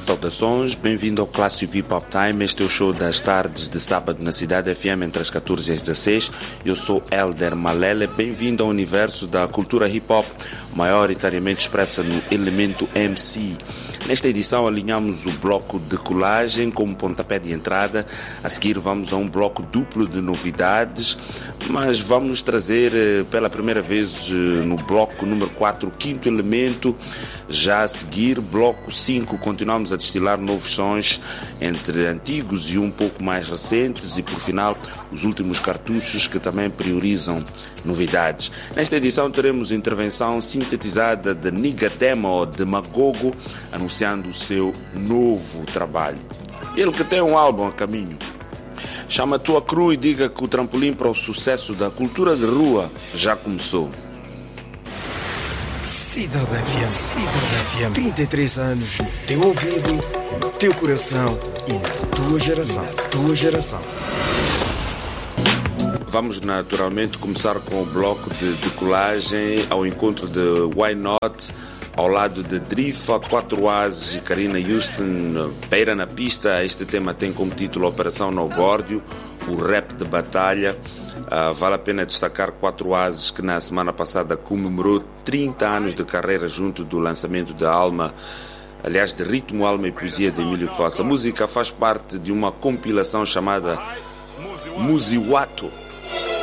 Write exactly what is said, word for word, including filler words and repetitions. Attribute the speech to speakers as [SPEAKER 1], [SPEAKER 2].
[SPEAKER 1] Saudações, bem-vindo ao Clássico Hip Hop Time. Este é o show das tardes de sábado na Cidade F M entre as catorze e as dezasseis. Eu sou Elder Malele, bem-vindo ao universo da cultura hip hop, maioritariamente expressa no elemento M C. Nesta edição alinhamos o bloco de colagem como pontapé de entrada. A seguir vamos a um bloco duplo de novidades, mas vamos trazer pela primeira vez no bloco número quatro o quinto elemento. Já a seguir, bloco cinco, continuamos a destilar novos sons entre antigos e um pouco mais recentes, e por final os últimos cartuchos que também priorizam novidades. Nesta edição teremos intervenção sintetizada de Niga Demo de Magogo, anunciando o seu novo trabalho. Ele que tem um álbum a caminho. Chama a tua crew e diga que o trampolim para o sucesso da cultura de rua já começou.
[SPEAKER 2] Cidade F M, Cidade F M, trinta e três anos no teu ouvido, no teu coração e na tua geração, na tua geração.
[SPEAKER 1] Vamos naturalmente começar com o bloco de decolagem ao encontro de Why Not, ao lado de Drifa, Quatro Oases e Karina Houston, Beira na Pista. Este tema tem como título Operação No Górdio, o rap de batalha. Uh, vale a pena destacar Quatro Oases, que na semana passada comemorou trinta anos de carreira junto do lançamento da Alma, aliás, de Ritmo, Alma e Poesia de Emílio Costa. A música faz parte de uma compilação chamada Musiwato,